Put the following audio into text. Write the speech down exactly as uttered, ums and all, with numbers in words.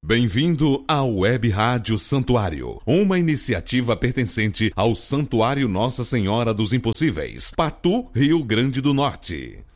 Bem-vindo ao Web Rádio Santuário, uma iniciativa pertencente ao Santuário Nossa Senhora dos Impossíveis, Patu, Rio Grande do Norte.